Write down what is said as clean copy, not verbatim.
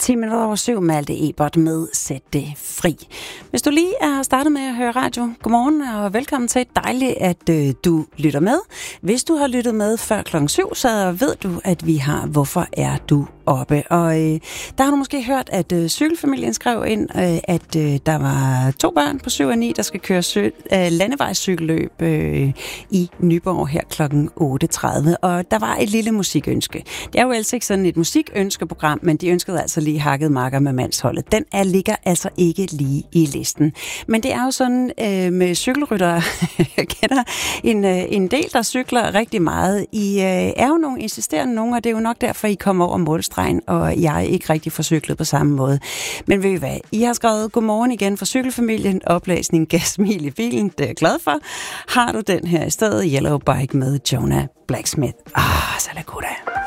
10 minutter over 7, Malte Ebert med Sæt det fri. Hvis du lige er startet med at høre radio, godmorgen og velkommen til. Dejligt, at du lytter med. Hvis du har lyttet med før klokken 7, så ved du, at vi har Hvorfor er du oppe? Og der har du måske hørt, at cykelfamilien skrev ind, at der var 2 børn på 7 og 9, der skal køre landevejscykelløb i Nyborg her klokken 8.30. Og der var et lille musikønske. Det er jo altså ikke sådan et musikønskeprogram, men de ønskede altså lige hakket marker med mandsholdet. Den ligger altså ikke lige i listen. Men det er jo sådan med cykelryttere, jeg kender en del, der cykler rigtig meget. I er jo nogle insisterende nogen, og det er jo nok derfor, I kommer over målstregen, og jeg ikke rigtig får cyklet på samme måde. Men ved I hvad? I har skrevet godmorgen igen fra cykelfamilien. Oplæsning gav smil i bilen. Det er jeg glad for. Har du den her i stedet? Yellow Bike med Jonah Blacksmith. Så lad gå da.